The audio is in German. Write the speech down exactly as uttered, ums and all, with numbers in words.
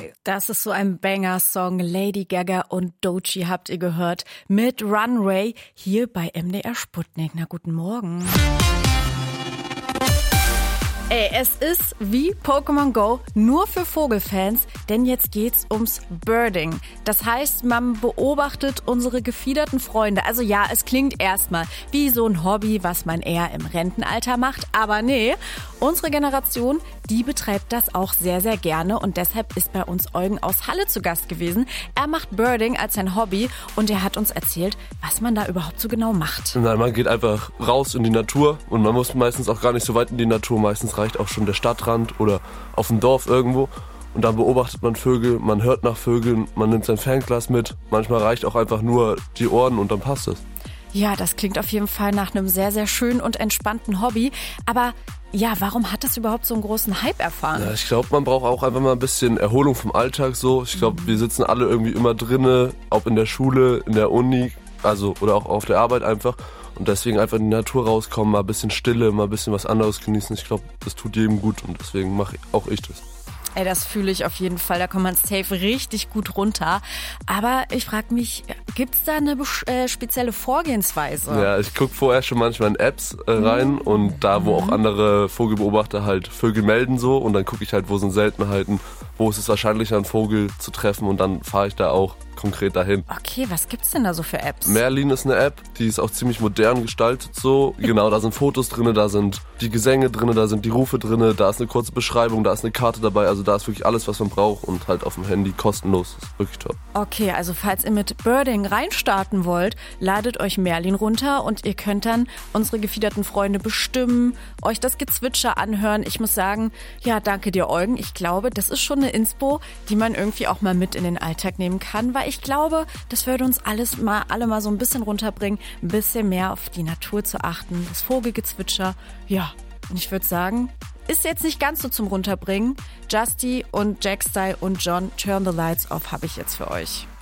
Runway. Das ist so ein Banger-Song. Lady Gaga und Doechii habt ihr gehört mit Runway hier bei M D R Sputnik. Na, guten Morgen. Ey, es ist wie Pokémon Go, nur für Vogelfans, denn jetzt geht's ums Birding. Das heißt, man beobachtet unsere gefiederten Freunde. Also ja, es klingt erstmal wie so ein Hobby, was man eher im Rentenalter macht, aber nee, unsere Generation, die betreibt das auch sehr, sehr gerne und deshalb ist bei uns Eugen aus Halle zu Gast gewesen. Er macht Birding als sein Hobby und er hat uns erzählt, was man da überhaupt so genau macht. Nein, man geht einfach raus in die Natur und man muss meistens auch gar nicht so weit in die Natur. Meistens reicht auch schon der Stadtrand oder auf dem Dorf irgendwo. Und dann beobachtet man Vögel, man hört nach Vögeln, man nimmt sein Fernglas mit. Manchmal reicht auch einfach nur die Ohren und dann passt es. Ja, das klingt auf jeden Fall nach einem sehr, sehr schönen und entspannten Hobby. Aber ja, warum hat das überhaupt so einen großen Hype erfahren? Ja, ich glaube, man braucht auch einfach mal ein bisschen Erholung vom Alltag so. Ich glaube, mhm. wir sitzen alle irgendwie immer drinne, auch in der Schule, in der Uni, also oder auch auf der Arbeit einfach. Und deswegen einfach in die Natur rauskommen, mal ein bisschen Stille, mal ein bisschen was anderes genießen. Ich glaube, das tut jedem gut und deswegen mache auch ich das. Ey, das fühle ich auf jeden Fall. Da kommt man safe richtig gut runter. Aber ich frage mich, gibt's da eine äh, spezielle Vorgehensweise? Ja, ich gucke vorher schon manchmal in Apps äh, rein mhm. und da, wo mhm. auch andere Vogelbeobachter halt Vögel melden so und dann gucke ich halt, wo sind Seltenheiten, wo ist es wahrscheinlicher, einen Vogel zu treffen und dann fahre ich da auch konkret dahin. Okay, was gibt's denn da so für Apps? Merlin ist eine App, die ist auch ziemlich modern gestaltet so. Genau, da sind Fotos drin, da sind die Gesänge drin, da sind die Rufe drin, da ist eine kurze Beschreibung, da ist eine Karte dabei. Also da ist wirklich alles, was man braucht und halt auf dem Handy kostenlos. Das ist wirklich top. Okay, also falls ihr mit Birding reinstarten wollt, ladet euch Merlin runter und ihr könnt dann unsere gefiederten Freunde bestimmen, euch das Gezwitscher anhören. Ich muss sagen, ja, danke dir, Eugen. Ich glaube, das ist schon eine Inspo, die man irgendwie auch mal mit in den Alltag nehmen kann, weil ich glaube, das würde uns alles mal, alle mal so ein bisschen runterbringen, ein bisschen mehr auf die Natur zu achten, das Vogelgezwitscher. Ja, und ich würde sagen, ist jetzt nicht ganz so zum Runterbringen. Justy und Jack Style und John, Turn the Lights Off habe ich jetzt für euch.